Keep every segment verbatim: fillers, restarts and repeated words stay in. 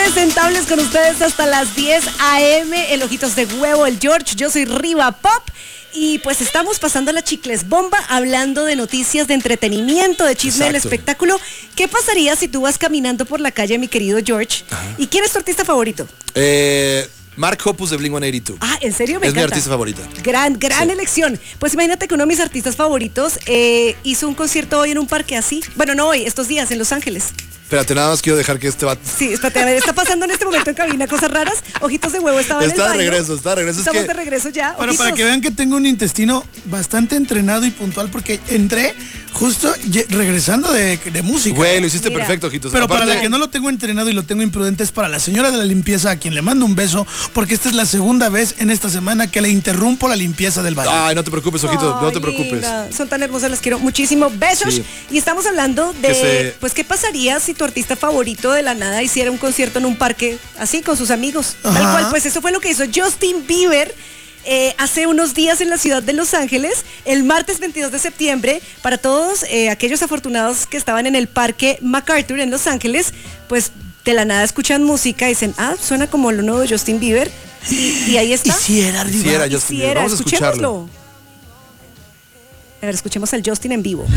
impresentables con ustedes hasta las diez a eme. El Ojitos de Huevo, el George. Yo soy Riva Pop. Y pues estamos pasando la chicles bomba, hablando de noticias, de entretenimiento, de chisme del espectáculo. ¿Qué pasaría si tú vas caminando por la calle, mi querido George? Ajá. ¿Y quién es tu artista favorito? Eh... Mark Hoppus de Blink ciento ochenta y dos. Ah, ¿en serio? Me es encanta. mi artista favorita. Gran, gran sí. elección. Pues imagínate que uno de mis artistas favoritos eh, hizo un concierto hoy en un parque así. Bueno, no hoy, estos días en Los Ángeles. Espérate, nada más quiero dejar que este va... Sí, espérate, a ver, está pasando en este momento en cabina cosas raras. Ojitos de Huevo estaba en el Está baño. de regreso, está de regreso. Estamos es que... de regreso ya. Pero Ojitos. para que vean que tengo un intestino bastante entrenado y puntual, porque entré justo regresando de, de música. Güey, lo hiciste Mira. perfecto, Ojitos. Pero Aparte... para la que no lo tengo entrenado y lo tengo imprudente es para la señora de la limpieza, a quien le mando un beso, porque esta es la segunda vez en esta semana que le interrumpo la limpieza del baño. Ay, no te preocupes, Ojitos, Ay, no te preocupes. linda. Son tan hermosas, las quiero muchísimo. Besos. Sí. Y estamos hablando de, se... pues, ¿qué pasaría si tu artista favorito de la nada hiciera un concierto en un parque así con sus amigos? Ajá. Tal cual, pues eso fue lo que hizo Justin Bieber eh, hace unos días en la ciudad de Los Ángeles, el martes veintidós de septiembre. Para todos eh, aquellos afortunados que estaban en el parque MacArthur en Los Ángeles, pues de la nada escuchan música y dicen, ah, suena como lo nuevo de Justin Bieber. Y, y ahí está. Y si era arriba. Si era Justin Bieber. Vamos a escucharlo. A ver, escuchemos al Justin en vivo.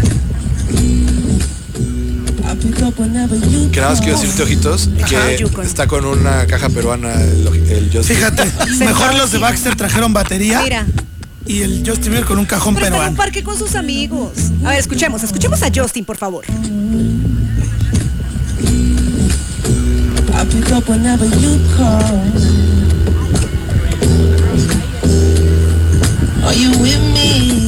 Que nada más quiero decirte, Ojitos, que Ajá, está con una caja peruana el, el Justin. Fíjate, mejor los de Baxter trajeron batería. Mira. Y el Justin Bieber con un cajón Pero peruano. está en un parque con sus amigos. A ver, escuchemos, escuchemos a Justin, por favor. Are you with me?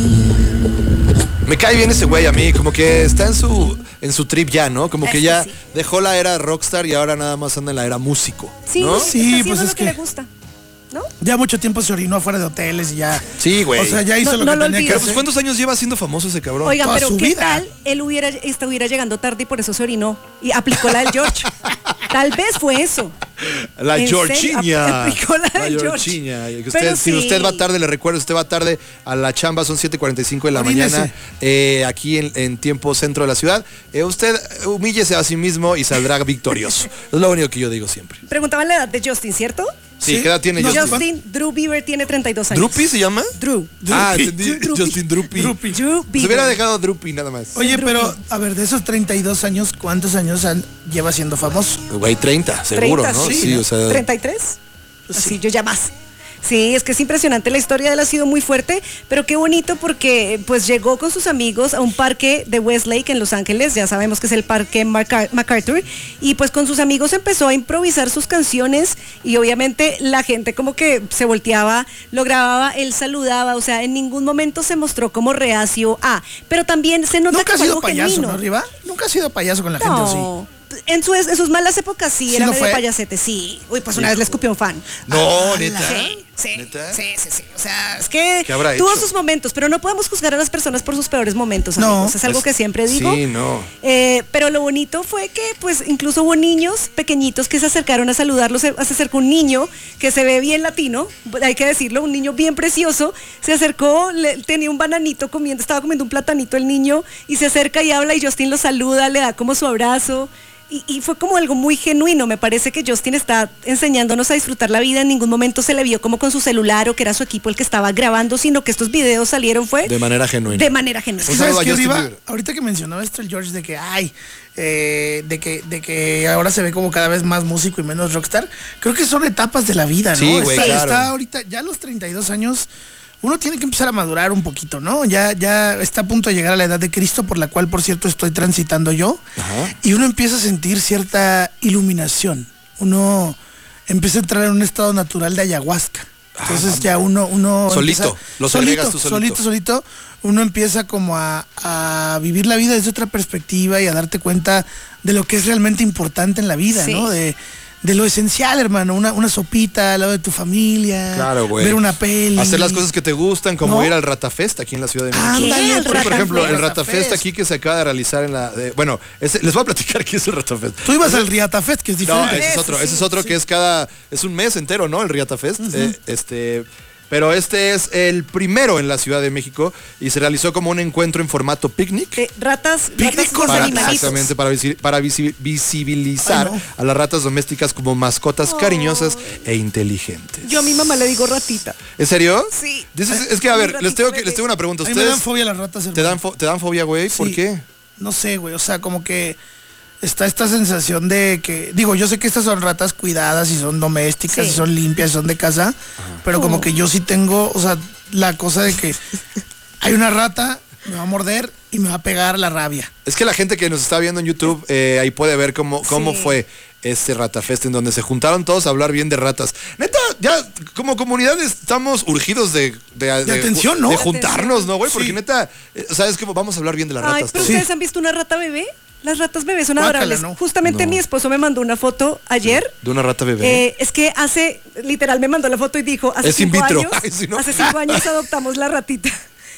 Me cae bien ese güey a mí, como que está en su en su trip ya, ¿no? Como que es ya que sí. dejó la era rockstar y ahora nada más anda en la era músico. Sí, ¿no? Sí, pues es es lo que, que le gusta, ¿no? Ya mucho tiempo se orinó afuera de hoteles y ya. Sí, güey. O sea, ya hizo No, lo no que lo tenía olvides. que Pero pues hacer. ¿cuántos años lleva siendo famoso ese cabrón? Oigan, Toda pero su ¿qué vida. tal él hubiera estuviera llegando tarde y por eso se orinó? Y aplicó la del George. Tal vez fue eso. La ¿En Georgiña. serio? Aplicó la La del George. Georgiña. Que Pero usted, si sí. usted va tarde, le recuerdo, usted va tarde a la chamba, son siete cuarenta y cinco de la Orínese. mañana, eh, aquí en, en tiempo centro de la ciudad. Eh, usted humíllese a sí mismo y saldrá victorioso. Es lo único que yo digo siempre. Preguntaban la edad de Justin, ¿cierto? Sí, Sí. ¿qué edad tiene No, Justin? Justin Drew Bieber tiene treinta y dos años. ¿Drupi se llama? Drew. Ah, Drupi. entendí. Drupi. Justin Drupi. Drupi. Drew Se Bieber. hubiera dejado Drupi nada más. Oye, Drupi. pero, a ver, de esos treinta y dos años, ¿cuántos años han- lleva siendo famoso? Güey, treinta, seguro, treinta, ¿no? sí, Sí, o sea. ¿treinta y tres? Pues Así, sí. yo ya más. Sí, es que es impresionante, la historia de él ha sido muy fuerte, pero qué bonito porque pues llegó con sus amigos a un parque de Westlake en Los Ángeles, ya sabemos que es el parque Maca- MacArthur, y pues con sus amigos empezó a improvisar sus canciones y obviamente la gente como que se volteaba, lo grababa, él saludaba, o sea, en ningún momento se mostró como reacio a, pero también se nota Nunca que ha fue sido algo payaso, genuino. ¿no, Arriba? Nunca ha sido payaso con la gente, ¿o sí? No. En, su, en sus malas épocas sí, ¿Sí era lo medio fue? payasete, sí. Uy, pues una vez le escupió a un fan. No, Ah, neta. Sí, sí, ¿Neta? sí, sí, sí. O sea, es que ¿Qué habrá tuvo hecho? sus momentos, pero no podemos juzgar a las personas por sus peores momentos, No. amigos. Es algo que siempre digo. Sí, no. Eh, pero lo bonito fue que, pues, incluso hubo niños pequeñitos que se acercaron a saludarlo. Se, se acercó un niño que se ve bien latino, hay que decirlo, un niño bien precioso. Se acercó, le- tenía un bananito comiendo, estaba comiendo un platanito el niño, y se acerca y habla, y Justin lo saluda, le da como su abrazo. Y, y fue como algo muy genuino. Me parece que Justin está enseñándonos a disfrutar la vida. En ningún momento se le vio como con su celular o que era su equipo el que estaba grabando, sino que estos videos salieron fue De manera genuina. de manera genuina. Un ¿Sabes saludo a qué, Justin Riva? Bieber. Ahorita que mencionaba esto el George de que, ay, eh, de que de que ahora se ve como cada vez más músico y menos rockstar, creo que son etapas de la vida, ¿no? Sí, güey, está, claro. está ahorita, ya a los treinta y dos años, uno tiene que empezar a madurar un poquito, ¿no? Ya, ya está a punto de llegar a la edad de Cristo, por la cual, por cierto, estoy transitando yo. Ajá. Y uno empieza a sentir cierta iluminación. Uno empieza a entrar en un estado natural de ayahuasca. Entonces ya uno, uno Solito, empieza- lo solito, segregas tú solito. solito, solito, uno empieza como a, a vivir la vida desde otra perspectiva y a darte cuenta de lo que es realmente importante en la vida, Sí. ¿no? De, de lo esencial, hermano, una, una sopita al lado de tu familia, Claro, güey. ver una peli. Hacer las cosas que te gustan, como ¿No? ir al Ratafest aquí en la Ciudad de México. Ándale, ¿Qué? por, Por ejemplo, el Ratafest. Ratafest aquí que se acaba de realizar en la... de- bueno, ese- les voy a platicar qué es el Ratafest. Tú ibas al Riatafest, que es No, diferente. ese es Ese otro, sí, ese es otro sí. que es cada... Es un mes entero, ¿no? El Riatafest. Eh, este... Pero este es el primero en la Ciudad de México y se realizó como un encuentro en formato picnic. De ratas, ratas con Para, animalitos. exactamente, para, visi- para visi- visibilizar Ay, no. a las ratas domésticas como mascotas cariñosas e inteligentes. Yo a mi mamá le digo ratita. ¿En serio? Sí. Dices- es que, a Mi ver, les ratita tengo, que, bebé. les tengo una pregunta. A mí me dan ¿Ustedes fobia las ratas, te hermano. dan, fo- te dan fobia, güey? ¿Por Sí. qué? No sé, güey, o sea, como que está esta sensación de que, digo, yo sé que estas son ratas cuidadas y son domésticas Sí. y son limpias y son de casa, pero como Oh. que yo sí tengo, o sea, la cosa de que hay una rata, me va a morder y me va a pegar la rabia. Es que la gente que nos está viendo en YouTube, eh, ahí puede ver cómo, cómo Sí. fue este Ratafest en donde se juntaron todos a hablar bien de ratas. Neta, ya como comunidad estamos urgidos de, de, atención, ¿no? de De juntarnos, ¿no, güey? Porque Sí. neta, eh, ¿sabes qué? Vamos a hablar bien de las Ay, ratas. pero todos. ustedes han visto una rata bebé. Las ratas bebés son Guácala, adorables. ¿no? Justamente No. mi esposo me mandó una foto ayer. De una rata bebé. Eh, es que hace, literal me mandó la foto y dijo, hace Es in cinco vitro. años, Ay, sí, ¿no? hace cinco años adoptamos la ratita.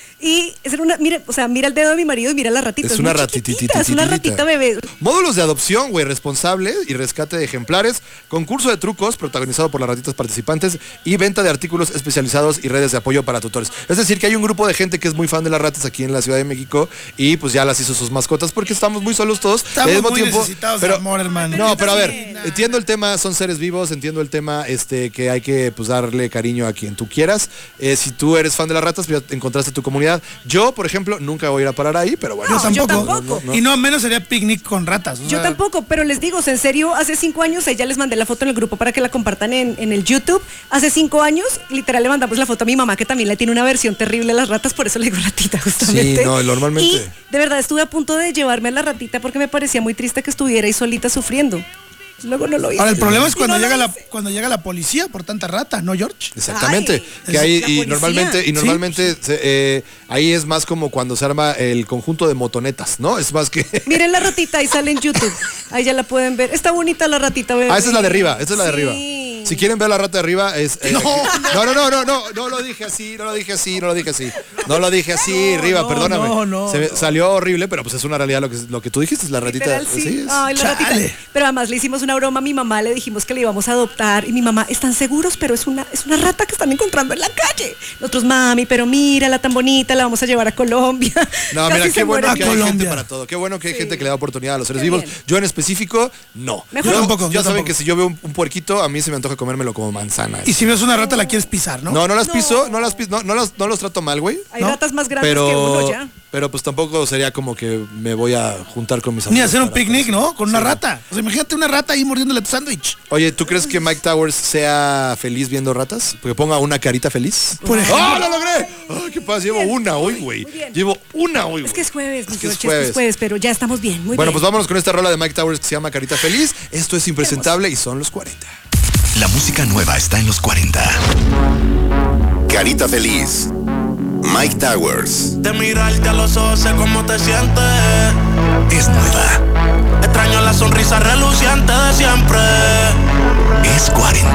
Y es una, mire, o sea, mira el dedo de mi marido y mira la ratita. Es una muy ratititititita. chiquitita, es una ratita bebé. Módulos de adopción, güey, responsable y rescate de ejemplares, concurso de trucos protagonizado por las ratitas participantes y venta de artículos especializados y redes de apoyo para tutores. Es decir, que hay un grupo de gente que es muy fan de las ratas aquí en la Ciudad de México y pues ya las hizo sus mascotas porque estamos muy solos todos. Estamos al mismo muy necesitados de amor, hermano. No, pero a ver, Sí, nah. entiendo el tema, son seres vivos, entiendo el tema este que hay que pues darle cariño a quien tú quieras. Eh, si tú eres fan de las ratas, pues ya encontraste tu comunidad. Yo, por ejemplo, nunca voy a ir a parar ahí, pero bueno. Yo No, tampoco. yo tampoco. Y no menos sería picnic con ratas. o Yo sea, tampoco, pero les digo, en serio, hace cinco años, ella les mandé la foto en el grupo para que la compartan en, en el YouTube. Hace cinco años, literal, le mandamos la foto a mi mamá, que también le tiene una versión terrible a las ratas, por eso le digo ratita, justamente. Sí, no, normalmente. Y de verdad estuve a punto de llevarme a la ratita porque me parecía muy triste que estuviera ahí solita sufriendo. Luego no lo hice. Ahora, el problema es Y cuando no lo llega la hice. cuando llega la policía por tanta rata, ¿no, George? Exactamente, Ay, que ahí la y policía. normalmente y Sí. normalmente se- eh, ahí es más como cuando se arma el conjunto de motonetas, ¿no? Es más que Miren la ratita, ahí sale en YouTube. Ahí ya la pueden ver. Está bonita la ratita, bebé. Ah, esa es la de arriba, esa es la de Sí. arriba. Si quieren ver la rata de arriba es eh, No. no, no, no, no, no, no lo dije así, no lo dije así, no lo dije así. No lo dije así, No, Riva, no, perdóname. no, no, Se ve- no. Salió horrible, pero pues es una realidad lo que lo que tú dijiste, es la ratita. Literal, sí. Sí, es. Ay, la Chale. ratita. Pero además le hicimos una broma a mi mamá, le dijimos que le íbamos a adoptar y mi mamá, ¿están seguros? Pero es una, es una rata que están encontrando en la calle. Nosotros, mami, pero mírala tan bonita, la vamos a llevar a Colombia. No, Casi mira, se qué bueno muere. que hay Colombia. gente para todo. Qué bueno que hay Sí. gente que le da oportunidad a los seres Qué vivos. bien. Yo en específico, no. Mejor Yo no. tampoco, Ya yo saben tampoco. que si yo veo un, un puerquito, a mí se me antoja comérmelo como manzana. Y si ves una rata la quieres pisar, ¿no? No, no las No. piso, no las piso, no, no, las- no los trato mal, güey. Hay ¿no? ratas más grandes Pero, que uno ya. pero pues tampoco sería como que me voy a juntar con mis Ni amigos. hacer un para- picnic, ¿no? Con una rata. O sea, imagínate una rata ahí mordiéndole tu sándwich. Oye, ¿tú crees que Mike Towers sea feliz viendo ratas? Porque ponga una carita feliz. Por ejemplo. ¡Oh, lo logré! ¡Ay, qué pasa! Llevo Bien. una hoy, güey. Muy bien. Llevo una hoy, güey. Es que es jueves, mi Es que es George, es que es jueves. jueves, pero ya estamos bien, muy Bueno, bien. pues vámonos con esta rola de Mike Towers que se llama Carita Feliz. Esto es impresentable y son los cuarenta. La música nueva está en los cuarenta. Carita Feliz. Mike Towers. De mirarte a los ojos sé cómo te sientes. Es nueva. Extraño la sonrisa reluciente de siempre. Es cuarenta.